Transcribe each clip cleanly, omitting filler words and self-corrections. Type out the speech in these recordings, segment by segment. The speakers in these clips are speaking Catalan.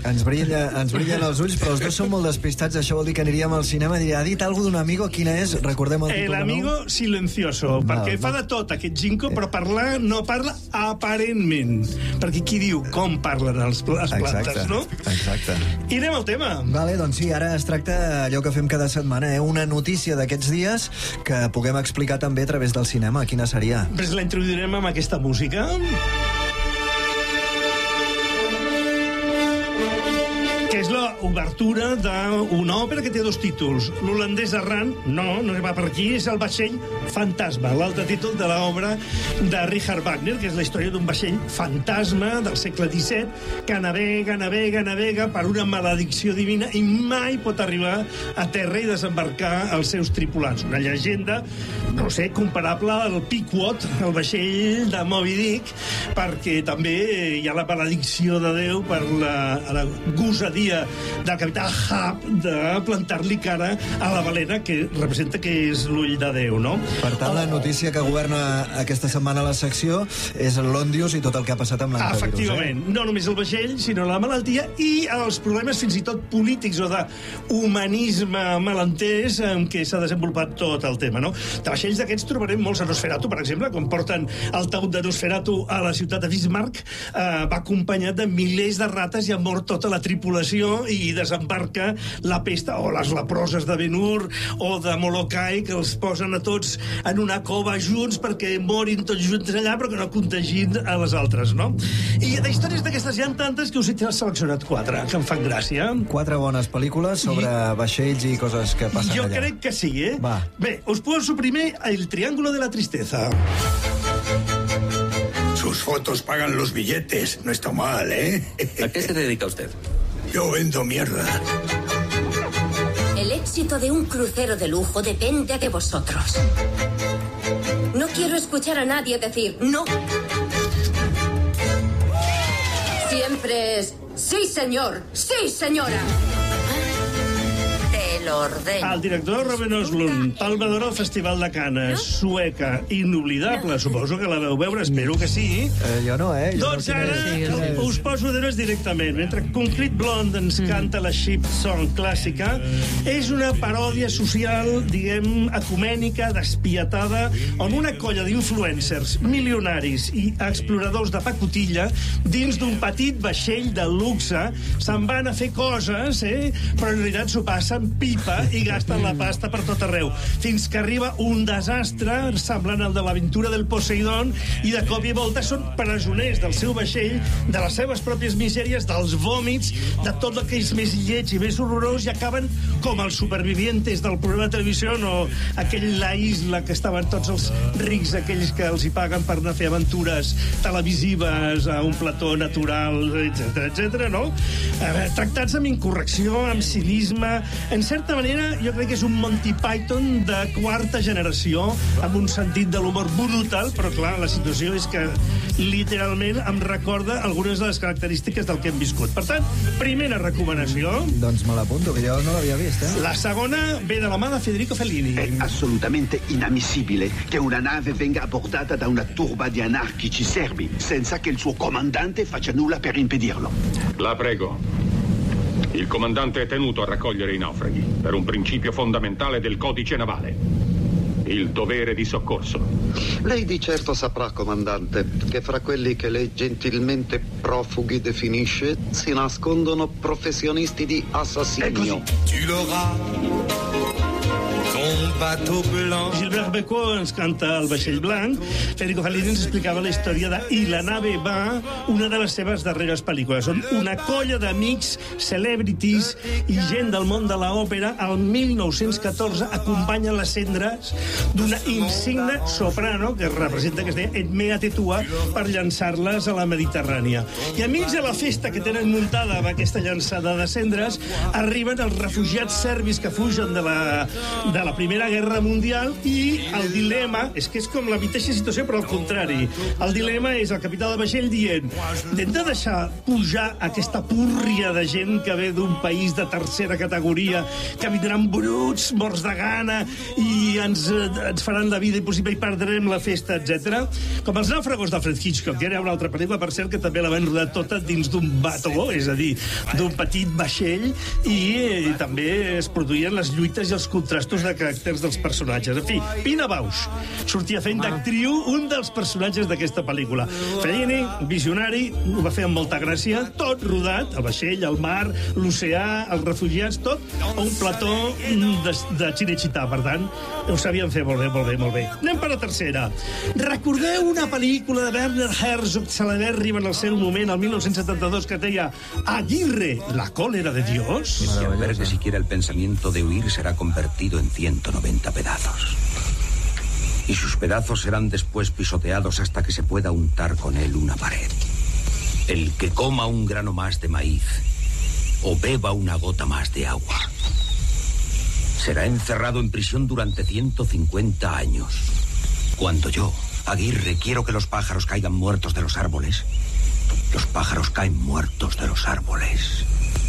Ens brillen els ulls, però els dos són molt despistats. Això vol dir que aniríem al cinema i diria, ha dit alguna d'un amigo? Quina és? Recordem el títol de nou? El amigo silencioso, perquè fa de tot aquest Ginko, però parlar no parla aparentment. Perquè qui diu com parlen les plantes, no? Exacte. I anem al tema. Vale, doncs sí, ara es tracta allò que fem cada setmana, una notícia d'aquests dies que puguem explicar també a través del cinema. Quina seria? Després la introduirem amb aquesta música. Que és l'obertura d'una òpera que té dos títols. L'holandès errant, no va per aquí, és el vaixell fantasma, l'altre títol de l'obra de Richard Wagner, que és la història d'un vaixell fantasma del segle XVII que navega per una maledicció divina i mai pot arribar a terra i desembarcar els seus tripulants. Una llegenda, no sé, comparable al Pequod, el vaixell de Moby Dick, perquè també hi ha la maledicció de Déu per la gosadia del capità Ahab de plantar-li cara a la balena, que representa que és l'ull de Déu, no? Per tant, la notícia que governa aquesta setmana a la secció és l'Òndius i tot el que ha passat amb l'antivirus. Efectivament. No només el vaixell, sinó la malaltia i els problemes fins i tot polítics o d'humanisme malentès en què s'ha desenvolupat tot el tema, no? De vaixells d'aquests trobarem molts a Nosferatu, per exemple, quan porten el taüt de Nosferatu a la ciutat de Bismarck, va acompanyat de milers de rates i ha mort tota la tripulació i desembarca la pesta o les leproses de Ben-Hur o de Molokai, que els posen a tots en una cova junts perquè morin tots junts allà però que no contagin a les altres, no? I de històries d'aquestes hi ha tantes que us he seleccionat 4 que em fan gràcia. 4 bones pel·lícules sobre vaixells i coses que passen allà. Jo crec que sí, eh? Va. Bé, us poso primer El Triángulo de la Tristeza. Sus fotos pagan los billetes. No está mal, ¿eh? ¿A qué se dedica usted? Yo vendo mierda. El éxito de un crucero de lujo depende de vosotros. No quiero escuchar a nadie decir no. Siempre es sí, señor, sí, señora. El director Robin Östlund, Palma d'Or al Festival de Canes, sueca, inoblidable, suposo que la veu veure, espero que sí. Jo no, Doncs ara us poso d'herois directament. Mentre Concrete Blonde ens canta la ship song clàssica, és una paròdia social, diguem, ecumènica, despietada, on una colla d'influencers, milionaris i exploradors de pacotilla, dins d'un petit vaixell de luxe, se'n van a fer coses, però en realitat s'ho passen pipa i gasten la pasta per tot arreu, fins que arriba un desastre semblant al de l'aventura del Poseidon i de cop i volta són presoners del seu vaixell, de les seves pròpies misèries, dels vòmits, de tot el que és més lleig i més horrorós, i acaben com els supervivientes del programa de televisió o aquell La Isla, que estaven tots els rics, aquells que els hi paguen per anar a fer aventures televisives a un plató natural, etc, no? Tractats amb incorrecció, amb cinisme. En certa manera, jo crec que és un Monty Python de quarta generació, amb un sentit de l'humor brutal, però clar, la situació és que literalment em recorda algunes de les característiques del que hem viscut. Per tant, primera recomanació. Doncs me l'apunto, que jo no l'havia vist, La segona ve de la mà de Federico Fellini. È assolutamente inammissibile che una nave venga abbordata da una turba di anarchici serbi senza che il suo comandante faccia nulla per impedirlo. La prego. Il comandante è tenuto a raccogliere i naufraghi per un principio fondamentale del codice navale: il dovere di soccorso. Lei di certo saprà, comandante, che fra quelli che lei gentilmente profughi definisce si nascondono professionisti di assassinio. Gilbert Bécaud ens canta El vaixell blanc. Federico Fellini ens explicava la història de I la nave va, una de les seves darreres pel·lícules, on una colla d'amics, celebrities i gent del món de l'òpera al 1914 acompanyen les cendres d'una insigne soprano que representa, que es deia Edmea Tetua, per llançar-les a la Mediterrània. I enmig de la festa que tenen muntada amb aquesta llançada de cendres arriben els refugiats serbis que fugen de la la Primera Guerra Mundial i el dilema, és que és com la mateixa situació però al contrari. El dilema és el capità del vaixell dient hem de deixar pujar aquesta púrria de gent que ve d'un país de tercera categoria, que vindran bruts, morts de gana i ens faran la vida impossible i perdrem la festa, etc. Com els nàufragos d'Alfred Hitchcock, que era una altra pel·lícula, per cert, que també la van rodar tota dins d'un bató, és a dir, d'un petit vaixell, i també es produïen les lluites i els contrastos de caràcters dels personatges. En fi, Pina Bausch sortia fent d'actriu un dels personatges d'aquesta pel·lícula. Fellini, visionari, ho va fer amb molta gràcia, tot rodat, el vaixell, el mar, l'oceà, els refugiats, tot a un plató de Cinecittà, per tant, ho sabien fer molt bé, molt bé, molt bé. Anem per la tercera. Recordeu una pel·lícula de Werner Herzog, celebèrrima en el seu moment, el 1972, que deia Aguirre, la cólera de Dios? Si albergue siquiera el pensamiento de huir, será convertido en 190 pedazos. Y sus pedazos serán después pisoteados hasta que se pueda untar con él una pared. El que coma un grano más de maíz o beba una gota más de agua será encerrado en prisión durante 150 años. Cuando yo, Aguirre, quiero que los pájaros caigan muertos de los árboles, los pájaros caen muertos de los árboles.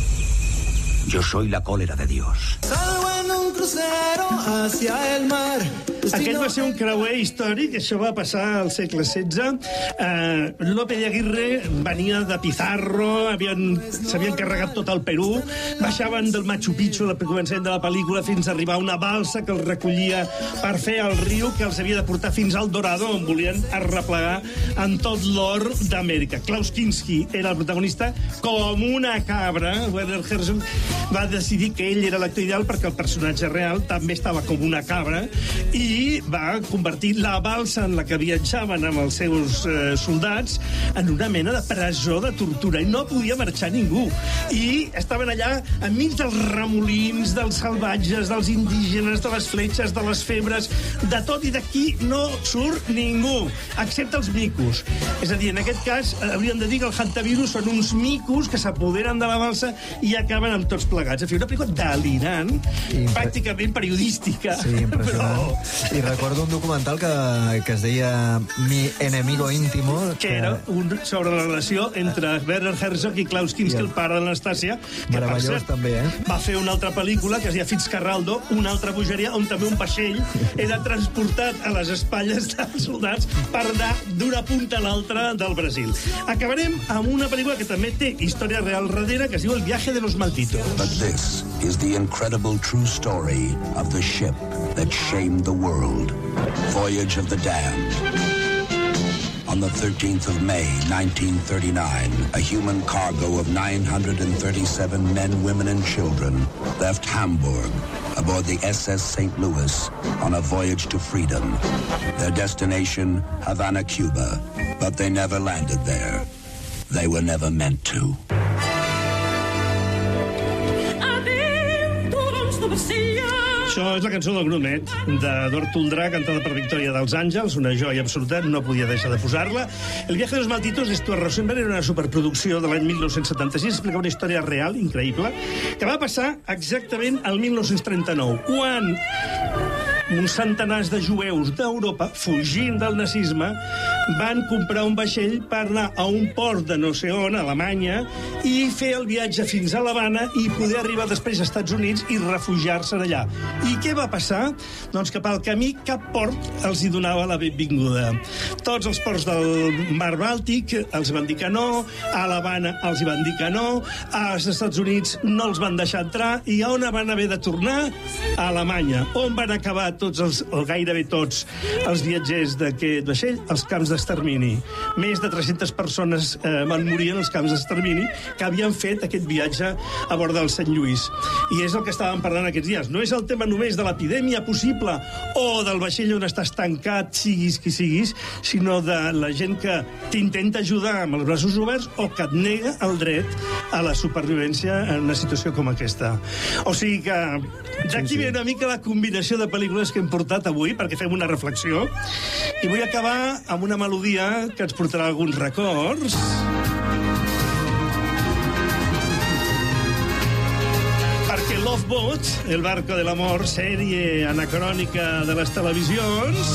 Yo soy la cólera de Dios. Salgo en un crucero hacia el mar. Aquest va ser un creuer històric, això va passar al segle XVI. Lope de Aguirre venia de Pizarro, s'havien carregat tot el Perú, baixaven del Machu Picchu, al començament de la pel·lícula, fins a arribar a una balsa que els recollia per fer el riu que els havia de portar fins al Dorado, on volien arreplegar en tot l'or d'Amèrica. Klaus Kinski era el protagonista, com una cabra. Werner Herzog va decidir que ell era l'actor ideal perquè el personatge real també estava com una cabra i va convertir la balsa en la que viatjaven amb els seus soldats en una mena de presó de tortura i no podia marxar ningú. I estaven allà enmig dels remolins, dels salvatges, dels indígenes, de les fletxes, de les febres, de tot, i d'aquí no surt ningú, excepte els micos. És a dir, en aquest cas, hauríem de dir que el hantavirus són uns micos que s'apoderen de la balsa i acaben amb tots plegats. En fi, una pel·lícula delirant, pràcticament periodística. Sí, impressionant. Però... I recordo un documental que es deia Mi enemigo íntimo. Que era sobre la relació entre Werner Herzog i Klaus Kinski, el pare de l'Anastàcia. Meravellós, també, Va fer una altra pel·lícula que es deia Fitzcarraldo, una altra bogeria, on també un vaixell era transportat a les espatlles dels soldats per anar d'una punta a l'altra del Brasil. Acabarem amb una pel·lícula que també té història real darrere, que es diu El viaje de los malditos. But this is the incredible true story of the ship that shamed the world. Voyage of the Damned. On the 13th of May, 1939, a human cargo of 937 men, women, and children left Hamburg aboard the SS St. Louis on a voyage to freedom. Their destination, Havana, Cuba, but they never landed there. They were never meant to. Això és la cançó del Grumet, d'Eduard Toldrà, cantada per Victòria dels Àngels, una joia absoluta, no podia deixar de posar-la. El viaje de los malditos d'Stuart Rosenberg era una superproducció de l'any 1976, explica una història real, increïble, que va passar exactament al 1939, quan uns centenars de jueus d'Europa, fugint del nazisme, van comprar un vaixell per anar a un port de no sé on, a Alemanya, i fer el viatge fins a l'Havana i poder arribar després als Estats Units i refugiar-se d'allà. I què va passar? Doncs que pel camí cap port els hi donava la benvinguda. Tots els ports del Mar Bàltic els van dir que no, a l'Havana els hi van dir que no, als Estats Units no els van deixar entrar, i on van haver de tornar? A Alemanya, on van acabar tots els, o gairebé tots, els viatgers d'aquest vaixell? Els camps d'extermini. Més de 300 persones van morir en els camps d'extermini que havien fet aquest viatge a bord del Sant Lluís. I és el que estàvem parlant aquests dies. No és el tema només de l'epidèmia possible o del vaixell on estàs tancat, siguis qui siguis, sinó de la gent que t'intenta ajudar amb els braços oberts o que et nega el dret a la supervivència en una situació com aquesta. O sigui que d'aquí ve una mica la combinació de pel·lícules que hem portat avui, perquè fem una reflexió, i vull acabar amb una melodia que ens portarà alguns records. Perquè Love Boat, el barco de l'amor, sèrie anacrònica de les televisions,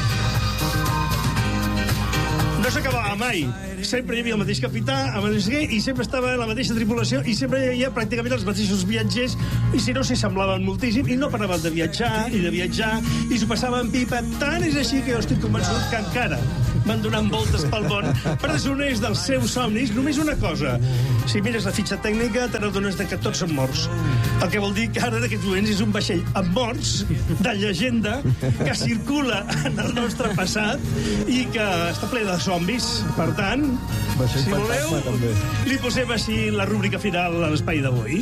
no s'acabava mai. Sempre hi havia el mateix capità, i sempre estava la mateixa tripulació, i sempre hi havia pràcticament els mateixos viatgers, i si no, s'hi semblaven moltíssim, i no paraven de viatjar, i s'ho passaven pipa. Tant és així que jo estic convençut que encara van donant voltes pel món, presoners dels seus somnis. Només una cosa, si mires la fitxa tècnica, te n'adones que tots són morts. El que vol dir que ara, en aquests moments, és un vaixell amb morts, de llegenda, que circula en el nostre passat i que està ple de zombis. Per tant, si voleu, li posem així la rúbrica final a l'espai d'avui.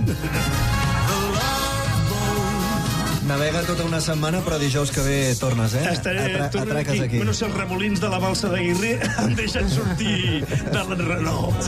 Navega tota una setmana, però dijous que ve tornes, eh? Atraques aquí. No sé, els remolins de la balsa d'Aguirre em deixen sortir de l'enrenou.